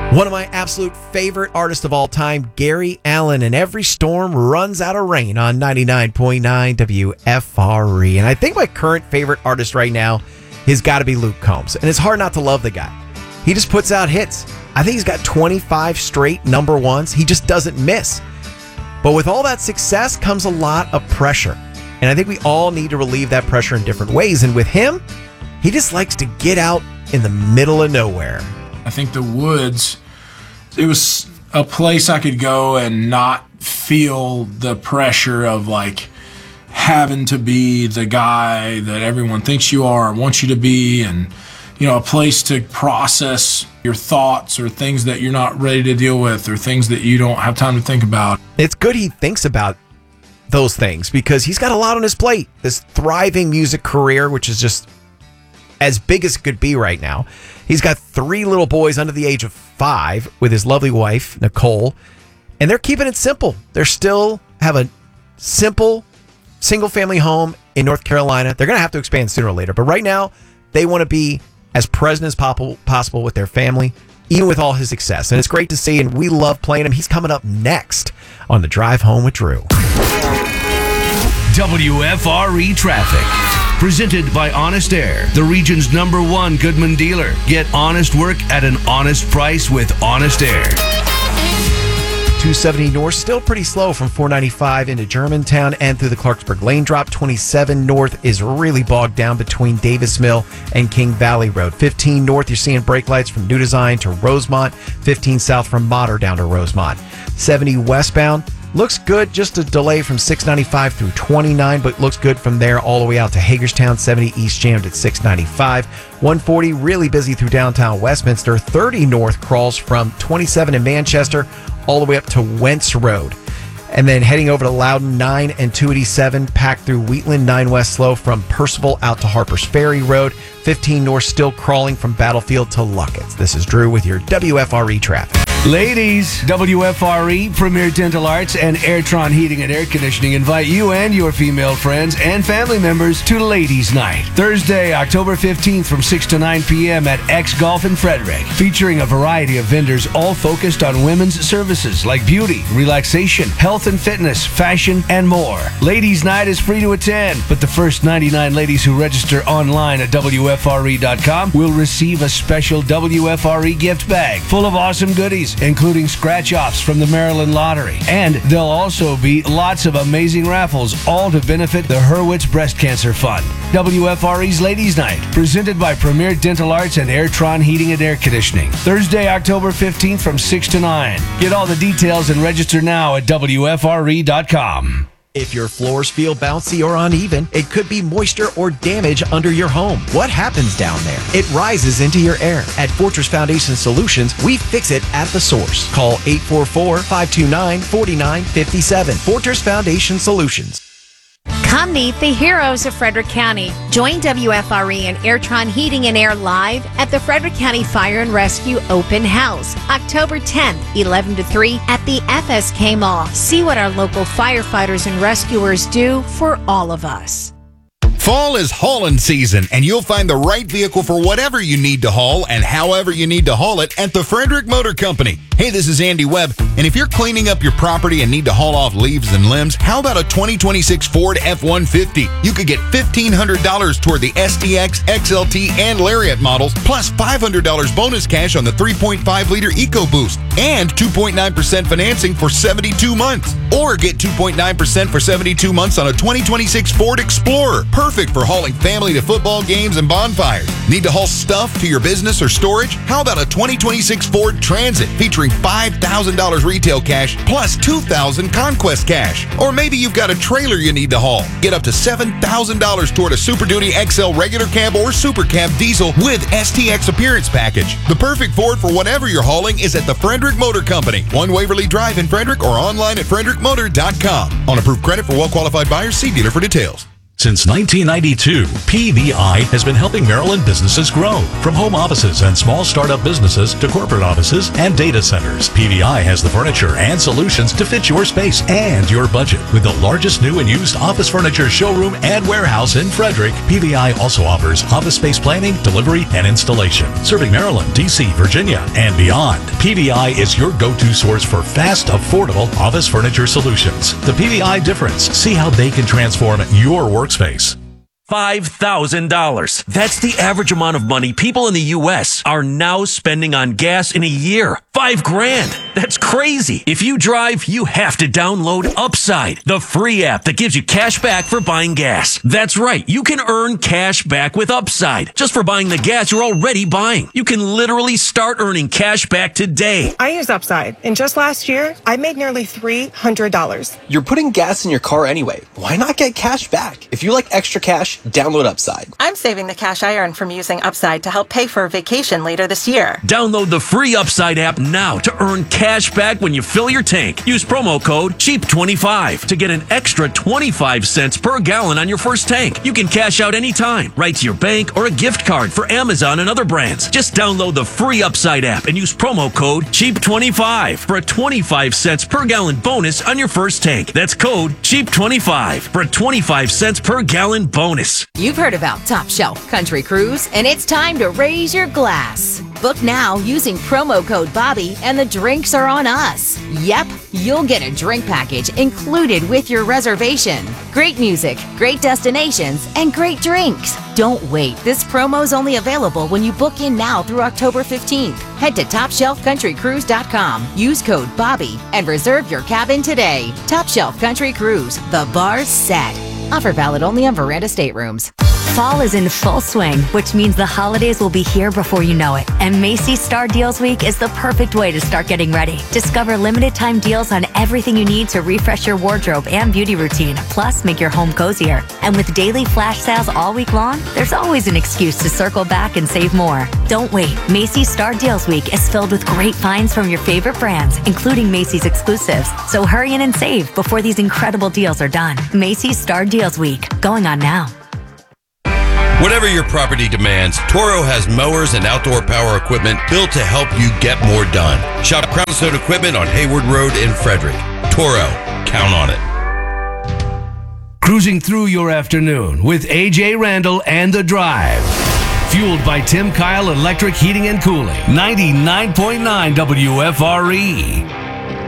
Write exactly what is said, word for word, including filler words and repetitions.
One of my absolute favorite artists of all time, Gary Allan, and Every Storm Runs Out of Rain on ninety-nine point nine W F R E. And I think my current favorite artist right now has got to be Luke Combs. And it's hard not to love the guy. He just puts out hits. I think he's got twenty-five straight number ones. He just doesn't miss. But with all that success comes a lot of pressure. And I think we all need to relieve that pressure in different ways. And with him, he just likes to get out in the middle of nowhere. I think the woods, it was a place I could go and not feel the pressure of like having to be the guy that everyone thinks you are or wants you to be, and you know, a place to process your thoughts or things that you're not ready to deal with or things that you don't have time to think about. It's good he thinks about those things because he's got a lot on his plate. This thriving music career, which is just as big as it could be right now. He's got three little boys under the age of five with his lovely wife, Nicole, and they're keeping it simple. They still have a simple single-family home in North Carolina. They're going to have to expand sooner or later, but right now they want to be as present as possible with their family, even with all his success. And it's great to see, and we love playing him. He's coming up next on The Drive Home with Drew. W F R E Traffic. Presented by Honest Air, the region's number one Goodman dealer. Get honest work at an honest price with Honest Air. two seventy North, still pretty slow from four ninety-five into Germantown and through the Clarksburg Lane Drop. twenty-seven North is really bogged down between Davis Mill and King Valley Road. fifteen North, you're seeing brake lights from New Design to Rosemont. fifteen South from Mater down to Rosemont. seventy westbound. Looks good, just a delay from six ninety-five through twenty-nine, but looks good from there all the way out to Hagerstown. seventy East jammed at six ninety-five. one forty really busy through downtown Westminster. thirty North crawls from twenty-seven in Manchester all the way up to Wentz Road. And then heading over to Loudon, nine and two eighty-seven packed through Wheatland. nine West slow from Percival out to Harper's Ferry Road. fifteen North still crawling from Battlefield to Luckett's. This is Drew with your W F R E traffic. Ladies, W F R E, Premier Dental Arts, and Airtron Heating and Air Conditioning invite you and your female friends and family members to Ladies Night. Thursday, October fifteenth from six to nine p.m. at X Golf in Frederick. Featuring a variety of vendors all focused on women's services like beauty, relaxation, health and fitness, fashion, and more. Ladies Night is free to attend, but the first ninety-nine ladies who register online at W F R E dot com will receive a special W F R E gift bag full of awesome goodies, including scratch-offs from the Maryland Lottery. And there'll also be lots of amazing raffles, all to benefit the Hurwitz Breast Cancer Fund. W F R E's Ladies Night, presented by Premier Dental Arts and Airtron Heating and Air Conditioning. Thursday, October fifteenth from six to nine. Get all the details and register now at W F R E dot com. If your floors feel bouncy or uneven, it could be moisture or damage under your home. What happens down there? It rises into your air. At Fortress Foundation Solutions, we fix it at the source. Call eight four four, five two nine, four nine five seven. Fortress Foundation Solutions. Come meet the heroes of Frederick County. Join W F R E and Airtron Heating and Air live at the Frederick County Fire and Rescue Open House, October tenth, eleven to three at the F S K Mall. See what our local firefighters and rescuers do for all of us. Fall is hauling season, and you'll find the right vehicle for whatever you need to haul and however you need to haul it at the Frederick Motor Company. Hey, this is Andy Webb, and if you're cleaning up your property and need to haul off leaves and limbs, how about a twenty twenty-six Ford F one fifty? You could get fifteen hundred dollars toward the S T X, X L T, and Lariat models, plus five hundred dollars bonus cash on the three point five liter EcoBoost, and two point nine percent financing for seventy-two months. Or get two point nine percent for seventy-two months on a twenty twenty-six Ford Explorer. Perfect for hauling family to football games and bonfires. Need to haul stuff to your business or storage? How about a twenty twenty-six Ford Transit featuring five thousand dollars retail cash plus two thousand dollars Conquest cash? Or maybe you've got a trailer you need to haul. Get up to seven thousand dollars toward a Super Duty X L regular cab or Super Cab diesel with S T X appearance package. The perfect Ford for whatever you're hauling is at the Frederick Motor Company, one Waverly Drive in Frederick, or online at frederick motor dot com. On approved credit for well-qualified buyers, see dealer for details. Since nineteen ninety-two, P V I has been helping Maryland businesses grow. From home offices and small startup businesses to corporate offices and data centers, P V I has the furniture and solutions to fit your space and your budget. With the largest new and used office furniture showroom and warehouse in Frederick, P V I also offers office space planning, delivery, and installation. Serving Maryland, D C, Virginia, and beyond, P V I is your go-to source for fast, affordable office furniture solutions. The P V I difference. See how they can transform your workspace. five thousand dollars. That's the average amount of money people in the U S are now spending on gas in a year. Five grand. That's crazy. If you drive, you have to download Upside, the free app that gives you cash back for buying gas. That's right. You can earn cash back with Upside just for buying the gas you're already buying. You can literally start earning cash back today. I use Upside, and just last year, I made nearly three hundred dollars. You're putting gas in your car anyway. Why not get cash back? If you like extra cash, download Upside. I'm saving the cash I earn from using Upside to help pay for a vacation later this year. Download the free Upside app now to earn cash back when you fill your tank. Use promo code cheap twenty-five to get an extra twenty-five cents per gallon on your first tank. You can cash out anytime, right to your bank or a gift card for Amazon and other brands. Just download the free Upside app and use promo code cheap twenty-five for a twenty-five cents per gallon bonus on your first tank. That's code cheap twenty-five for a twenty-five cents per gallon bonus. You've heard about Top Shelf Country Cruise, and it's time to raise your glass. Book now using promo code Bobby, and the drinks are on us. Yep, you'll get a drink package included with your reservation. Great music, great destinations, and great drinks. Don't wait. This promo's only available when you book in now through October fifteenth. Head to top shelf country cruise dot com, use code Bobby, and reserve your cabin today. Top Shelf Country Cruise, the bar's set. Offer valid only on Veranda staterooms. Fall is in full swing, which means the holidays will be here before you know it. And Macy's Star Deals Week is the perfect way to start getting ready. Discover limited time deals on everything you need to refresh your wardrobe and beauty routine, plus make your home cozier. And with daily flash sales all week long, there's always an excuse to circle back and save more. Don't wait. Macy's Star Deals Week is filled with great finds from your favorite brands, including Macy's exclusives. So hurry in and save before these incredible deals are done. Macy's Star Deals Week, going on now. Whatever your property demands, Toro has mowers and outdoor power equipment built to help you get more done. Shop Crown Stone Equipment on Hayward Road in Frederick. Toro, count on it. Cruising through your afternoon with A J Randall and The Drive. Fueled by Tim Kyle Electric Heating and Cooling. ninety-nine point nine W F R E.